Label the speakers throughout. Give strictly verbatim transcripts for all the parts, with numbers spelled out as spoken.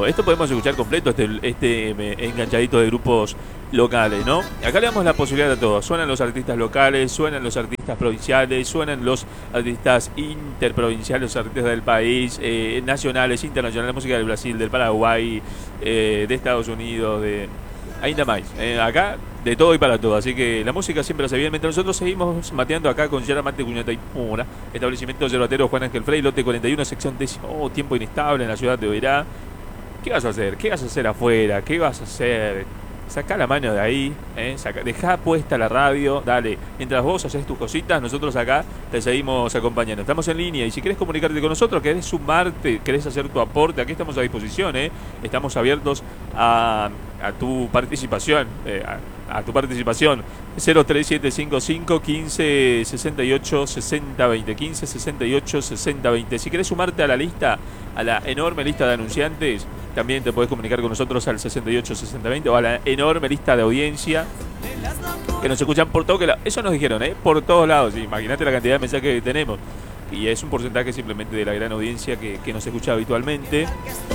Speaker 1: completo. Esto podemos escuchar completo, este, este eh, enganchadito de grupos locales, ¿no? Acá le damos la posibilidad a todos. Suenan los artistas locales, suenan los artistas provinciales, suenan los artistas interprovinciales, los artistas del país, eh, nacionales, internacionales, música del Brasil, del Paraguay, eh, de Estados Unidos, de... ainda más. Eh, acá de todo y para todo. Así que la música siempre hace bien. Mientras nosotros seguimos mateando acá con Yerba Mate Cuñata y Pura, establecimiento yerbatero Juan Ángel Frey, lote cuarenta y uno, sección décima. Oh, tiempo inestable en la ciudad de Oberá. ¿Qué vas a hacer? ¿Qué vas a hacer afuera? ¿Qué vas a hacer? Sacá la mano de ahí, ¿eh? Saca, dejá puesta la radio, dale. Mientras vos haces tus cositas, nosotros acá te seguimos acompañando. Estamos en línea y si querés comunicarte con nosotros, querés sumarte, querés hacer tu aporte, aquí estamos a disposición, ¿eh? Estamos abiertos a, a tu participación, eh, a, a tu participación. cero tres siete cinco cinco, quince, sesenta y ocho, sesenta, veinte, quince, sesenta y ocho, sesenta, veinte. Si querés sumarte a la lista, a la enorme lista de anunciantes, también te podés comunicar con nosotros al sesenta y ocho, sesenta, veinte o a la enorme lista de audiencia que nos escuchan por todo lado. Eso nos dijeron, ¿eh? Por todos lados. Imagínate la cantidad de mensajes que tenemos. Y es un porcentaje simplemente de la gran audiencia que, que nos escucha habitualmente.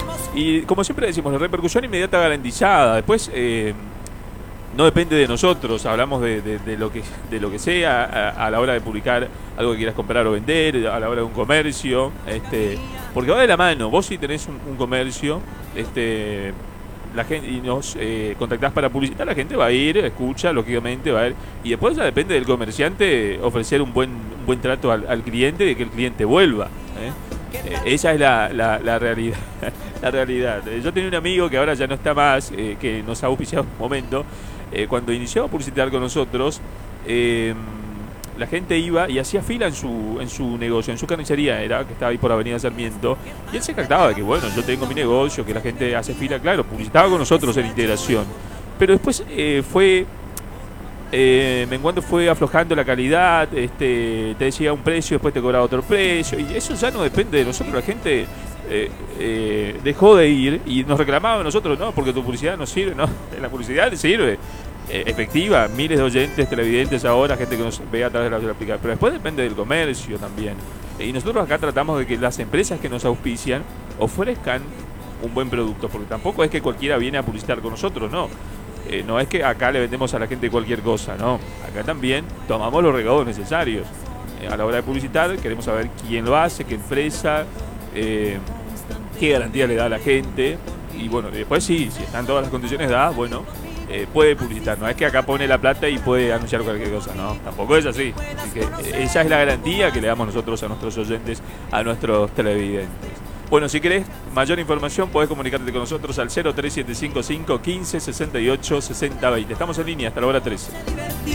Speaker 1: Y como siempre decimos, la repercusión inmediata garantizada. Después... Eh, no depende de nosotros, hablamos de, de, de, lo, que, de lo que sea a, a la hora de publicar algo que quieras comprar o vender, a la hora de un comercio, este, porque va de la mano. Vos si tenés un, un comercio, este, la gente y nos eh, contactás para publicitar, la gente va a ir, escucha, lógicamente va a ir, y después ya depende del comerciante ofrecer un buen, un buen trato al, al cliente, de que el cliente vuelva, ¿eh? Eh, esa es la, la, la realidad. La realidad. Yo tenía un amigo que ahora ya no está más, eh, que nos ha auspiciado un momento. Eh, cuando inició a publicitar con nosotros, eh, la gente iba y hacía fila en su en su negocio, en su carnicería era, que estaba ahí por Avenida Sarmiento, y él se jactaba de que, bueno, yo tengo mi negocio, que la gente hace fila, claro, publicitaba con nosotros en integración. Pero después eh, fue... Eh, menguando fue aflojando la calidad, este, te decía un precio, después te cobraba otro precio, y eso ya no depende de nosotros. La gente eh, eh, dejó de ir y nos reclamaba a nosotros, no, porque tu publicidad no sirve, no, la publicidad sirve, eh, efectiva, miles de oyentes, televidentes ahora, gente que nos ve a través de la aplicación, pero después depende del comercio también. Y nosotros acá tratamos de que las empresas que nos auspician ofrezcan un buen producto, porque tampoco es que cualquiera viene a publicitar con nosotros, no. Eh, no es que acá le vendemos a la gente cualquier cosa, no. Acá también tomamos los recaudos necesarios. Eh, a la hora de publicitar queremos saber quién lo hace, qué empresa, eh, qué garantía le da a la gente. Y bueno, después sí, si están todas las condiciones dadas, bueno, eh, puede publicitar. No es que acá pone la plata y puede anunciar cualquier cosa, no. Tampoco es así. Así que eh, esa es la garantía que le damos nosotros a nuestros oyentes, a nuestros televidentes. Bueno, si querés mayor información, podés comunicarte con nosotros al cero tres siete cinco cinco, quince, sesenta y ocho, sesenta, veinte. Estamos en línea hasta la hora trece.